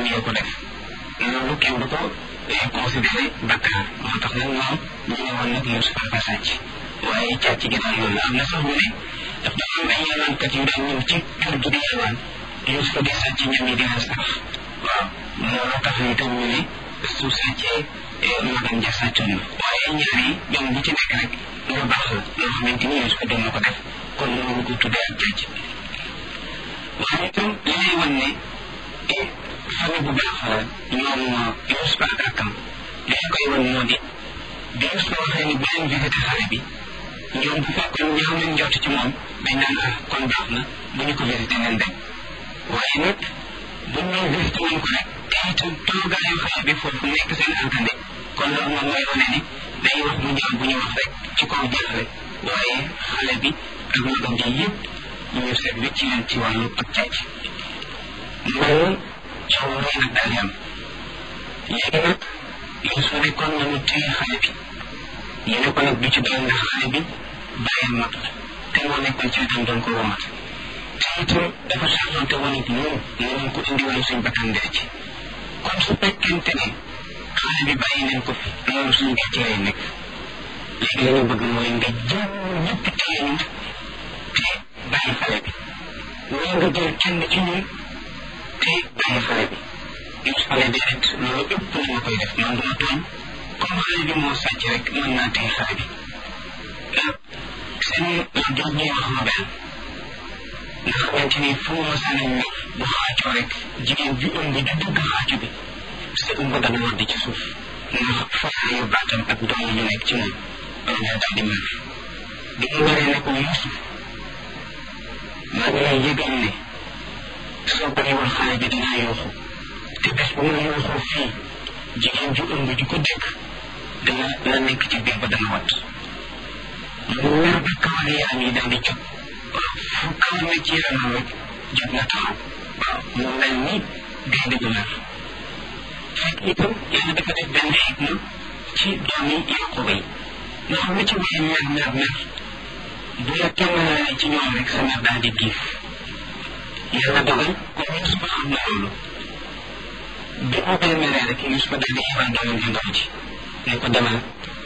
yoo ko def loolu kenn du ko considéré bakkaar moo tax nag ñoom ñu ne woon nag Yuusufa dafa sàcc waaye càcc gi daal loolu la am na sax mu ne daf dafa am ay yalwaankat yu daan ñëw ci kër gi di yalwaan Yuusufa di sàcc ñam yi di leen sarax waaw loolu tax itam ñu ne su sàccee magam ja sàccoon na waaye ñaar yi ñoom bu ci nekk rek lu baax la loo xamante ni Yuusufa doon na ko def kon loolu ko tuddee ak càcc waaye itam li lay wan ne famille bu baax la ñoom Yuusufa ak rakkam li ñu koy wan moo di bi Yuusufa waxee ni bu leen visité xale bi ñoom bu fekkoon ñaaw nañ njort ci moom dañ naan kon baax na bu ñu ko visité nañ dem waaye nag bu ñu visité nañ ko rek te itam toogaayu xale bi foofu nekk seen alkande kon loolu moom mooy wane ni day wax mu ñaaw bu ñu wax rek ci kaw jaaxle waaye xale bi ak magam ji yëpp ñu seet wécc ci leen ci wàllu ak càcc loolu coow rëy nag daal di am léegi nag Yuusufa ne kon nañu téye xale bi ñu ne ko nag du ci doon ndax xale bi bàyyam mag la te moo nekkoon ci wetam doon ko womat te itam dafa sartonte woon it ñun nañ ko indiwal suñ bakkan dee ci kon su fekkente ne xale bi bàyyi leen ko fi loolu suñ gàcce lay nekk léegi la ñu bëgg mooy nga jël ñëpp téye ñu te bàyyi xale bi wala nga jël kenn ci ñun te bàyyi xale bi Yuusufa ne déedéet loolu ëpp na ma koy def man duma tooñ comme xale bi moo sàcc rek mën naa téye xale bi seen jox ñuy wax ma benn nga xamante ni fu mu masana ñor bu xaacoo rek jigéen ju ëmb ju dugg xaacu bi sa ëmb dana wadd ci suuf ndax faayu baatam ak doom yu nekk ci moom loolu daal di mel bi mu waree ne ko Yuusuf maa ngi lay yëgal ne soo bàyyiwul xale bi dinaa yooxu te bés bu ma yooxoo fii jigéen ju ëmb ju ko dégg dana la nekk ci biir ba dana wat mu wér ba kawar yaram yi daal di jóg waaw fu kawar ne ci yaramam rek jóg na taxaw waaw mu mel ni gaynde gu mer fekk itam yàlla dafa def benn xikma ci doomi Yaquba yi nga xam ne ci waxee mer bu la kenn ci ñoom rek sa mer daal di giif yàlla dogal comme Yuusufa xam na loolu bi mu koy meree rek Yuusufa daal di xibal doomam ju ndaw ji ne ko demal